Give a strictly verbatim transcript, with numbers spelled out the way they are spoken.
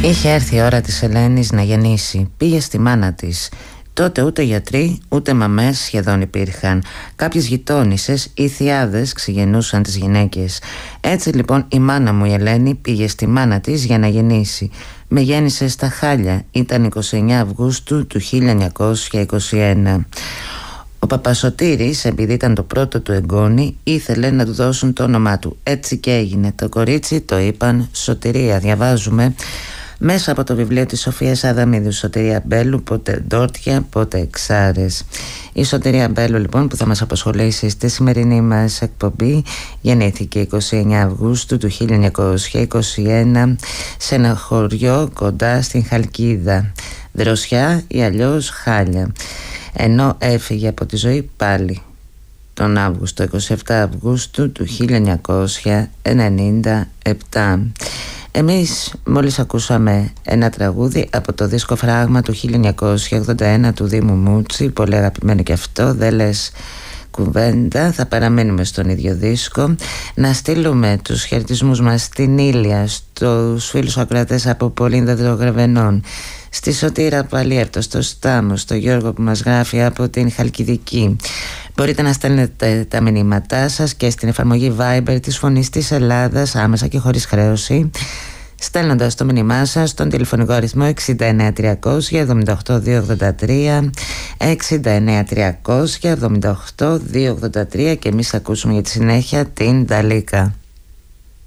Είχε έρθει η ώρα της Ελένης να γεννήσει. Πήγε στη μάνα της. Τότε ούτε γιατροί ούτε μαμές σχεδόν υπήρχαν. Κάποιες γειτόνισσες ή θειάδες ξεγεννούσαν τις γυναίκες. Έτσι λοιπόν η μάνα μου η Ελένη πήγε στη μάνα της για να γεννήσει. Με γέννησε στα Χάλια. Ήταν εικοστή ενάτη Αυγούστου του χίλια εννιακόσια είκοσι ένα. Ο Παπασωτήρης, επειδή ήταν το πρώτο του εγγόνι, ήθελε να του δώσουν το όνομά του. Έτσι και έγινε. Το κορίτσι το είπαν Σωτηρία. Διαβάζουμε μέσα από το βιβλίο της Σοφίας Αδαμίδου, Σωτηρία Μπέλου, πότε ντόρτια, πότε εξάρες. Η Σωτηρία Μπέλου λοιπόν, που θα μας απασχολήσει στη σημερινή μας εκπομπή, γεννήθηκε εικοστή ενάτη Αυγούστου του χίλια εννιακόσια είκοσι ένα σε ένα χωριό κοντά στην Χαλκίδα, Δροσιά ή αλλιώς Χάλια, ενώ έφυγε από τη ζωή πάλι τον Αύγουστο, εικοστή εβδόμη Αυγούστου του χίλια εννιακόσια ενενήντα επτά. Εμείς μόλις ακούσαμε ένα τραγούδι από το δίσκο Φράγμα του χίλια εννιακόσια ογδόντα ένα του Δήμου Μούτσι, πολύ αγαπημένο και αυτό, δεν λες κουβέντα. Θα παραμένουμε στον ίδιο δίσκο. Να στείλουμε τους χαιρετισμούς μας στην Ήλια, στους φίλους ακροατές από Πολύνδα Δρογραβενών, στη Σωτήρα Παλιέρτο, στο Στάμο, στο Γιώργο που μας γράφει από την Χαλκιδική. Μπορείτε να στέλνετε τα μηνύματά σας και στην εφαρμογή Viber της Φωνής της Ελλάδας, άμεσα και χωρίς χρέωση, στέλνοντας το μήνυμά σας στον τηλεφωνικό αριθμό εξήντα εννέα τριακόσια εβδομήντα οκτώ διακόσια ογδόντα τρία, εξήντα εννέα τριακόσια εβδομήντα οκτώ διακόσια ογδόντα τρία, και εμείς ακούσουμε για τη συνέχεια την Νταλίκα.